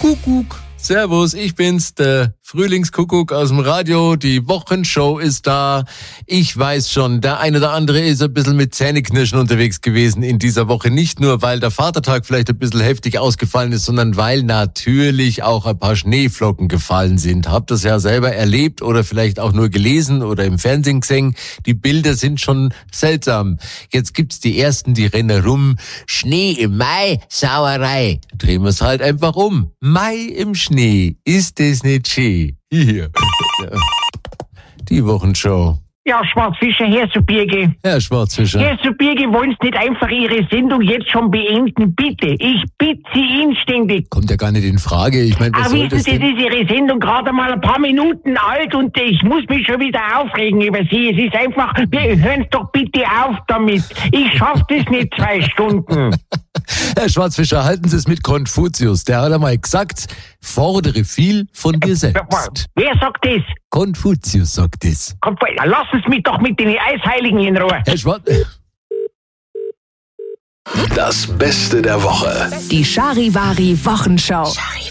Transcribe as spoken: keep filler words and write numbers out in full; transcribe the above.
Kuckuck. Servus, ich bin's, der Frühlingskuckuck aus dem Radio. Die Wochenshow ist da. Ich weiß schon, der eine oder andere ist ein bisschen mit Zähneknirschen unterwegs gewesen in dieser Woche. Nicht nur, weil der Vatertag vielleicht ein bisschen heftig ausgefallen ist, sondern weil natürlich auch ein paar Schneeflocken gefallen sind. Habt das ja selber erlebt oder vielleicht auch nur gelesen oder im Fernsehen gesehen. Die Bilder sind schon seltsam. Jetzt gibt's die ersten, die rennen rum. Schnee im Mai, Sauerei. Drehen wir's halt einfach um. Mai im Schnee. Nee, ist das nicht schön? Hier. Die Wochenshow. Ja, Schwarzfischer, Herr Subirge. Herr Schwarzfischer. Herr Subirge, wollen Sie nicht einfach Ihre Sendung jetzt schon beenden? Bitte. Ich bitte Sie inständig. Kommt ja gar nicht in Frage. Ich meine, was Aber soll wissen das Sie, denn? das ist Ihre Sendung gerade mal ein paar Minuten alt und ich muss mich schon wieder aufregen über Sie. Es ist einfach, wir hören doch bitte auf damit. Ich schaff das nicht zwei Stunden. Herr Schwarzfischer, halten Sie es mit Konfuzius. Der hat einmal gesagt, fordere viel von dir selbst. Wer sagt das? Konfuzius sagt das. Lassen Sie mich doch mit den Eisheiligen in Ruhe. Herr Schwarz... Das Beste der Woche. Die Charivari Wochenschau.